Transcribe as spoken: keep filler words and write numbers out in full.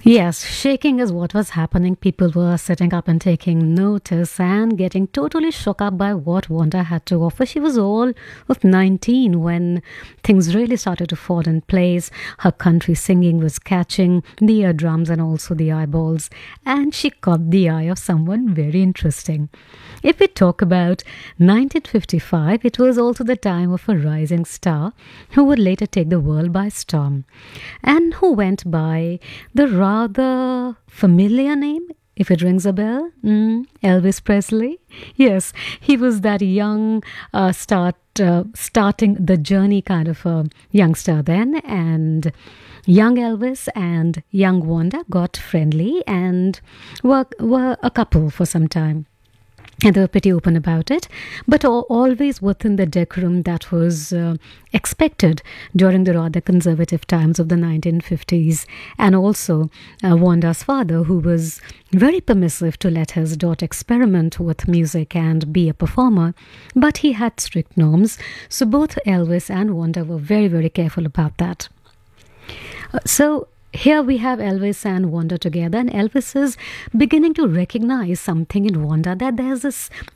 Yes, shaking is what was happening. People were sitting up and taking notice and getting totally shook up by what Wanda had to offer. She was all of nineteen when things really started to fall in place. Her country singing was catching the eardrums and also the eyeballs, and she caught the eye of someone very interesting. If we talk about nineteen fifty-five, it was also the time of a rising star who would later take the world by storm and who went by the rather familiar name, if it rings a bell, mm, Elvis Presley. Yes, he was that young uh, start uh, starting the journey kind of a youngster then, and young Elvis and young Wanda got friendly and were were a couple for some time. And they were pretty open about it, but al- always within the decorum that was uh, expected during the rather conservative times of the nineteen fifties. And also, uh, Wanda's father, who was very permissive to let his daughter experiment with music and be a performer, but he had strict norms. So both Elvis and Wanda were very, very careful about that. Uh, So here we have Elvis and Wanda together, and Elvis is beginning to recognize something in Wanda, that there's this